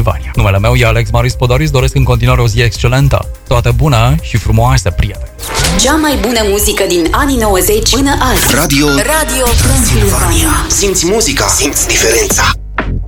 Transilvania. Numele meu e Alex Marius Podoris, doresc în continuare o zi excelentă. Toate bună și frumoase, prieteni! Cea mai bună muzică din anii 90 până azi. Radio Transilvania. Simți muzica, simți diferența.